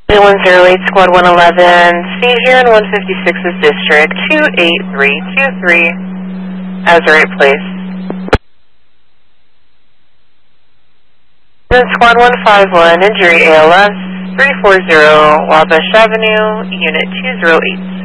108, Squad 111, stay here in 156's District 28323, Azurite Place. Then Squad 151, injury ALS, 340 Wabash Avenue, Unit 208.